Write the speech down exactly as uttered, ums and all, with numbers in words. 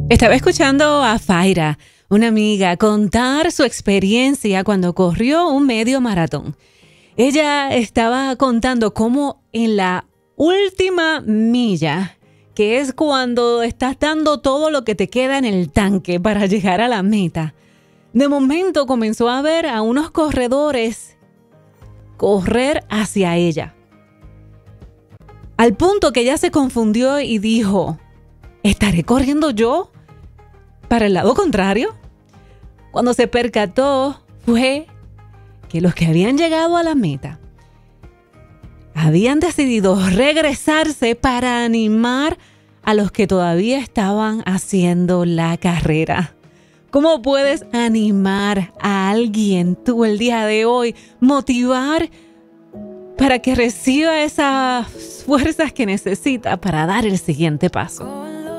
Estaba escuchando a Faira, una amiga, contar su experiencia cuando corrió un medio maratón. Ella estaba contando cómo en la última milla, que es cuando estás dando todo lo que te queda en el tanque para llegar a la meta, de momento comenzó a ver a unos corredores correr hacia ella. Al punto que ella se confundió y dijo, ¿estaré corriendo yo para el lado contrario? Cuando se percató fue que los que habían llegado a la meta habían decidido regresarse para animar a los que todavía estaban haciendo la carrera. ¿Cómo puedes animar a alguien tú el día de hoy? Motivar para que reciba esas fuerzas que necesita para dar el siguiente paso.